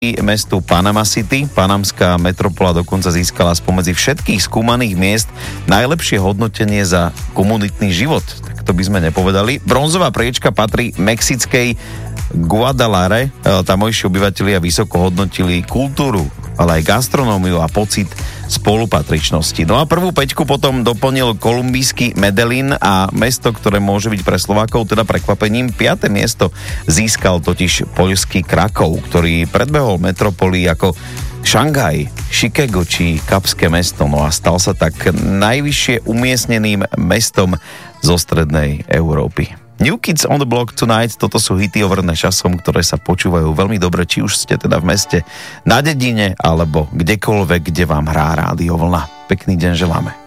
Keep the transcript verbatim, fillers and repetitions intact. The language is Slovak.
mestu Panama City. Panamská metropola dokonca získala spomedzi všetkých skúmaných miest najlepšie hodnotenie za komunitný život. Tak to by sme nepovedali. Bronzová priečka patrí mexickej Guadalajare. Tamojší obyvatelia vysoko hodnotili kultúru, ale aj gastronómiu a pocit spolupatričnosti. No a prvú päťku potom doplnil kolumbijský Medellín a mesto, ktoré môže byť pre Slovákov teda prekvapením. Piate miesto získal totiž poľský Krakov, ktorý predbehol metropolí ako Šanghaj, Chicago či Kapské mesto. No a stal sa tak najvyššie umiestneným mestom zo strednej Európy. New Kids on the Block Tonight, toto sú hity overené časom, ktoré sa počúvajú veľmi dobre, či už ste teda v meste, na dedine, alebo kdekoľvek, kde vám hrá Rádio Vlna. Pekný deň želáme.